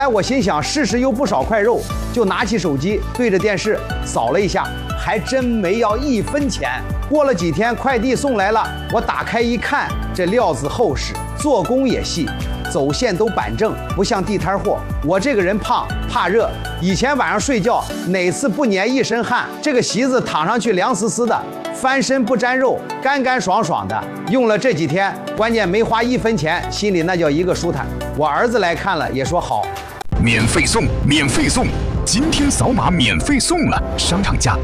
哎，我心想试试又不少块肉，就拿起手机对着电视扫了一下，还真没要1分钱。过了几天，快递送来了，我打开一看，这料子厚实，做工也细，走线都板正，不像地摊货。我这个人胖，怕热，以前晚上睡觉哪次不粘一身汗？这个席子躺上去凉丝丝的，翻身不沾肉，干干爽爽的。用了这几天，关键没花1分钱，心里那叫一个舒坦。我儿子来看了也说好。 免费送，免费送！今天扫码免费送了，商场价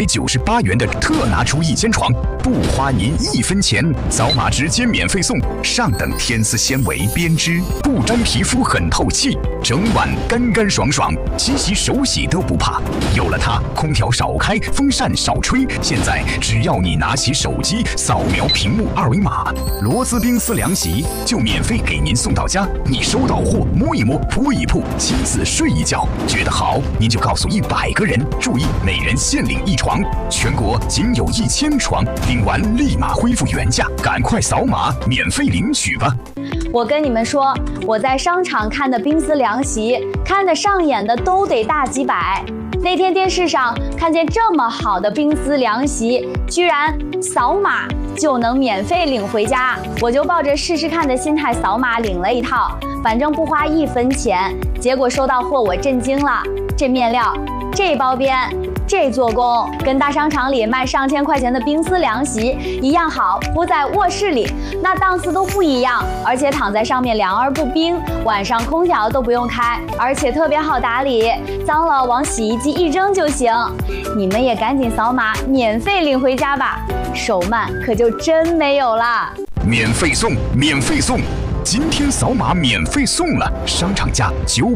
998元的特拿出1间床，不花您1分钱，扫码直接免费送。上等天丝纤维编织，不粘皮肤，很透气，整晚干干爽爽，洗洗手洗都不怕。有了它，空调少开，风扇少吹，现在只要你拿起手机扫描屏幕2维码，螺丝冰丝凉席就免费给您送到家。你收到货摸一摸，铺一铺，亲自睡一觉，觉得好您就告诉100个人，注意每人限领1床，全国仅有1000床，领完立马恢复原价，赶快扫码免费领取吧。 我跟你们说，我在商场看的冰丝凉席，看得上眼的都得大几百。那天电视上看见这么好的冰丝凉席，居然扫码就能免费领回家，我就抱着试试看的心态扫码领了一套，反正不花1分钱。结果收到货我震惊了，这面料，这包边，这做工，跟大商场里卖上千块钱的冰丝凉席一样好，铺在卧室里那档次都不一样，而且躺在上面凉而不冰，晚上空调都不用开，而且特别好打理，脏了往洗衣机一扔就行。你们也赶紧扫码免费领回家吧，手慢可就真没有了。 免费送，免费送！今天扫码免费送了，商场价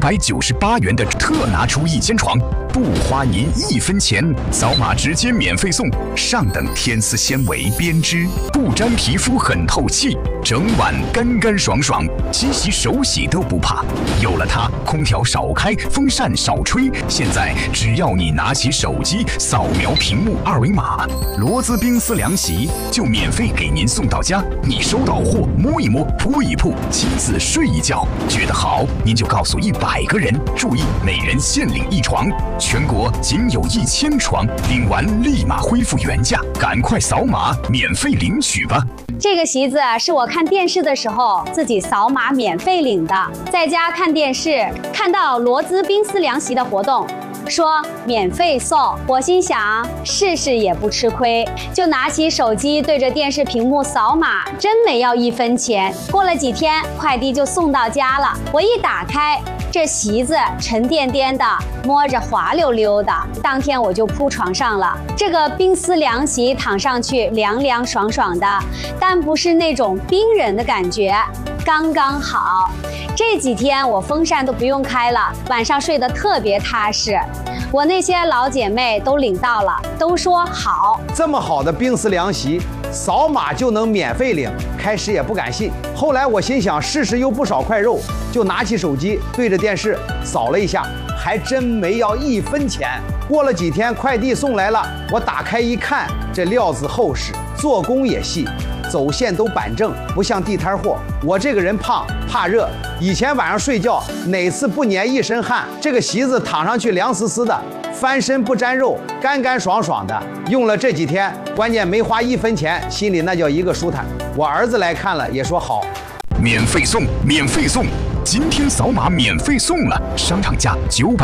998元的特拿出1间床，不花您1分钱，扫码直接免费送。上等天丝纤维编织，不粘皮肤，很透气，整晚干干爽爽，洗洗手洗都不怕。有了它，空调少开，风扇少吹，现在只要你拿起手机扫描屏幕2维码，螺丝冰丝凉席就免费给您送到家。你收到货摸一摸，铺一铺，亲自睡一觉，觉得好您就告诉100个人，注意每人限领1床，全国仅有1000床，领完立马恢复原价，赶快扫码免费领取吧。 这个席子是我看电视的时候自己扫码免费领的，在家看电视看到螺丝冰丝凉席的活动，说免费送，我心想试试也不吃亏，就拿起手机对着电视屏幕扫码，真没要1分钱。过了几天，快递就送到家了，我一打开，这席子沉甸甸的，摸着滑溜溜的，当天我就铺床上了。这个冰丝凉席躺上去凉凉爽爽的，但不是那种冰人的感觉，刚刚好。这几天我风扇都不用开了，晚上睡得特别踏实。我那些老姐妹都领到了，都说好。 这么好的冰丝凉席，扫码就能免费领，开始也不敢信。后来我心想试试又不少块肉，就拿起手机对着电视扫了一下，还真没要1分钱。过了几天，快递送来了，我打开一看，这料子厚实，做工也细，走线都板正，不像地摊货。我这个人胖，怕热，以前晚上睡觉哪次不粘一身汗？这个席子躺上去凉丝丝的，翻身不沾肉，干干爽爽的。用了这几天，关键没花1分钱，心里那叫一个舒坦。我儿子来看了也说好。 免费送，免费送！今天扫码免费送了，商场价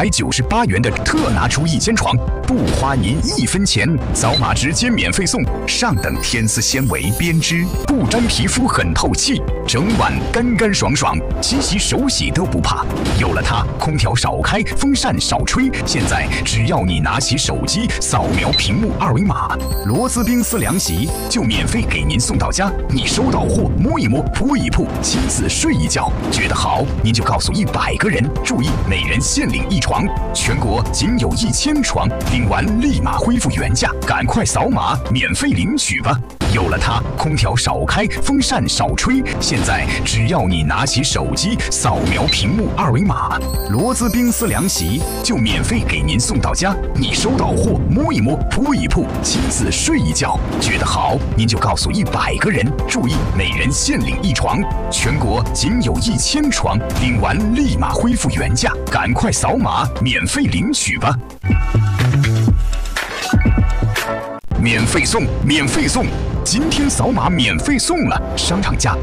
998元的特拿出1间床，不花您1分钱，扫码直接免费送。上等天丝纤维编织，不粘皮肤，很透气，整晚干干爽爽，洗洗手洗都不怕。有了它，空调少开，风扇少吹，现在只要你拿起手机扫描屏幕2维码，螺丝冰丝凉席就免费给您送到家。你收到货摸一摸，铺一铺，亲自睡一觉，觉得好您就告诉100个人，注意每人限领1床，全国仅有1000床，领完立马恢复原价，赶快扫码免费领取吧。 有了它，空调少开，风扇少吹。现在只要你拿起手机，扫描屏幕2维码，罗兹冰丝凉席就免费给您送到家。你收到货，摸一摸，铺一铺，亲自睡一觉，觉得好，您就告诉100个人。注意，每人限领1床，全国仅有1000床，领完立马恢复原价，赶快扫码免费领取吧！免费送，免费送！今天扫码免费送了，商场价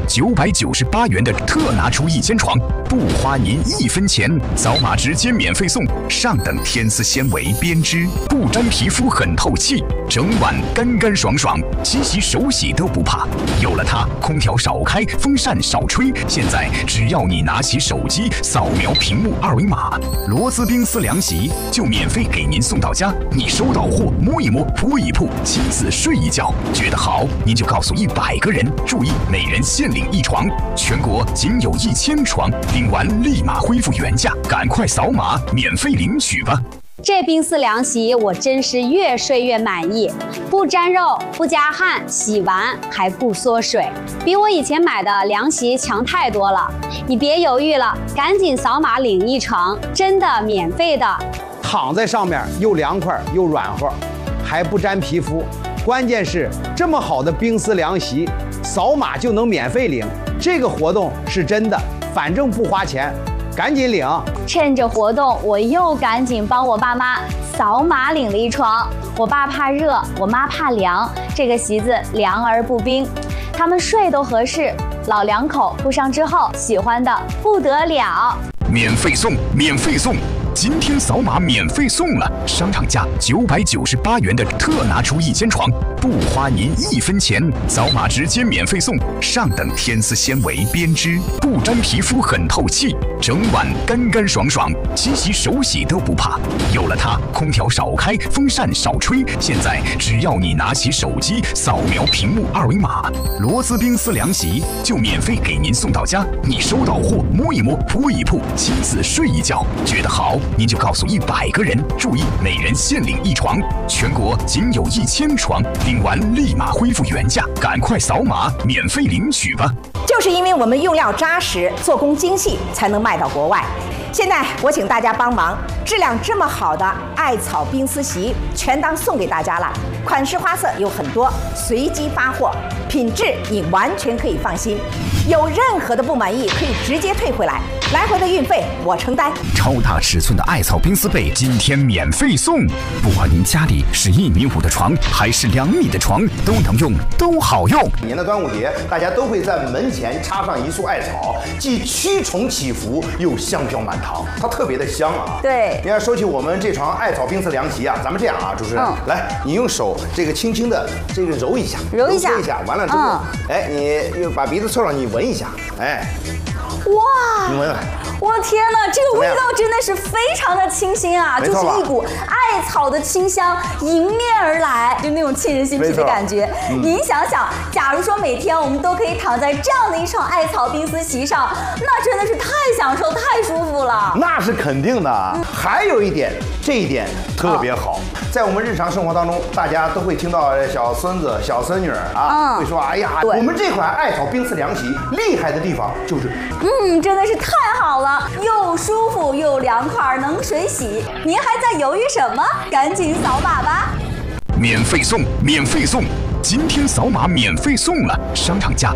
998元的特拿出1间床，不花您1分钱，扫码直接免费送。上等天丝纤维编织，不粘皮肤，很透气，整晚干干爽爽，洗洗手洗都不怕。有了它，空调少开，风扇少吹。现在只要你拿起手机，扫描屏幕2维码，罗兹冰丝凉席就免费给您送到家。你收到货，摸一摸，铺一铺，亲自睡一觉，觉得好，您就告诉100个人。注意，每人限领1床，全国仅有1000床，领完立马恢复原价，赶快扫码免费领取吧！ 这冰丝凉席我真是越睡越满意，不粘肉，不加汗，洗完还不缩水，比我以前买的凉席强太多了。你别犹豫了，赶紧扫码领1床，真的免费的。 躺在上面又凉快又软和，还不粘皮肤。关键是这么好的冰丝凉席，扫码就能免费领。这个活动是真的，反正不花钱，赶紧领！ 趁着活动，我又赶紧帮我爸妈扫码领了1床。我爸怕热，我妈怕凉，这个席子凉而不冰，他们睡都合适。老两口铺上之后，喜欢的不得了。 免费送，免费送！今天扫码免费送了，商场价998元的特拿出1间床，不花您1分钱，扫码直接免费送。上等天丝纤维编织，不粘皮肤，很透气，整晚干干爽爽，洗洗手洗都不怕。有了它，空调少开，风扇少吹。现在只要你拿起手机，扫描屏幕2维码，罗兹冰丝凉席就免费给您送到家。你收到货，摸一摸，铺一铺，亲自睡一觉，觉得好，您就告诉100个人。注意，每人限领1床，全国仅有1000床，领完立马恢复原价，赶快扫码免费领取吧！ 就是因为我们用料扎实，做工精细，才能卖到国外。现在我请大家帮忙，质量这么好的艾草冰丝席全当送给大家了。款式花色有很多，随机发货，品质你完全可以放心。有任何的不满意，可以直接退回来，来回的运费我承担。 超大尺寸的艾草冰丝被今天免费送，不管您家里是1.5米的床还是2米的床，都能用，都好用。 每年的端午节，大家都会在门前插上一束艾草，既驱虫祈福，又香飘满堂，它特别的香啊。 对， 你要说起我们这床艾草冰丝凉席啊，咱们这样啊，主持人，来，你用手这个轻轻的这个揉一下， 揉一下， 完了之后，哎，你又把鼻子凑上，你闻一下，哎， 哇， 你闻闻。 我的天哪，这个味道真的是非常的清新啊，就是一股艾草的清香迎面而来，就那种沁人心脾的感觉。您想想，假如说每天我们都可以躺在这样的一床艾草冰丝席上，那真的是太享受、太舒服了。 那是肯定的。还有一点，这一点特别好，在我们日常生活当中，大家都会听到小孙子、小孙女啊，会说：“哎呀，我们这款艾草冰丝凉席厉害的地方就是， 真的是太好了。”又舒服又凉快，能水洗。您还在犹豫什么？赶紧扫码吧！ 免费送，免费送！今天扫码免费送了，商场价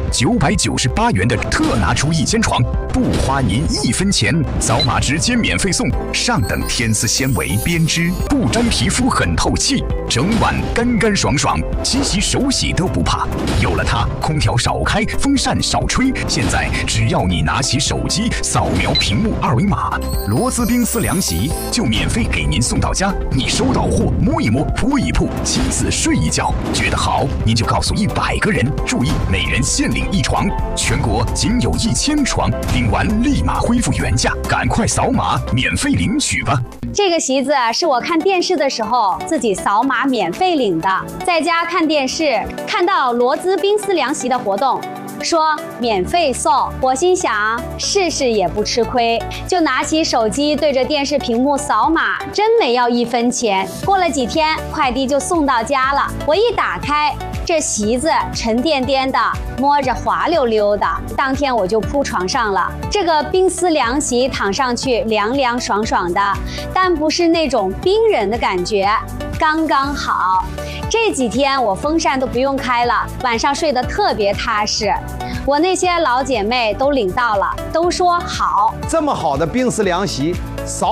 998元的特拿出1间床，不花您1分钱，扫码直接免费送。上等天丝纤维编织，不粘皮肤，很透气，整晚干干爽爽，洗洗手洗都不怕。有了它，空调少开，风扇少吹。现在只要你拿起手机，扫描屏幕2维码，罗兹冰丝凉席就免费给您送到家。你收到货，摸一摸，铺一铺，亲自睡一觉，觉得好，您就告诉100个人。注意，每人限领1床，全国仅有1000床，领完立马恢复原价，赶快扫码免费领取吧！ 这个席子是我看电视的时候自己扫码免费领的，在家看电视看到罗兹冰丝凉席的活动，说免费送，我心想试试也不吃亏，就拿起手机对着电视屏幕扫码，真没要1分钱。过了几天，快递就送到家了。我一打开， 这席子沉甸甸的，摸着滑溜溜的。当天我就铺床上了，这个冰丝凉席躺上去凉凉爽爽的，但不是那种冰人的感觉，刚刚好。这几天我风扇都不用开了，晚上睡得特别踏实。我那些老姐妹都领到了，都说好。 这么好的冰丝凉席，扫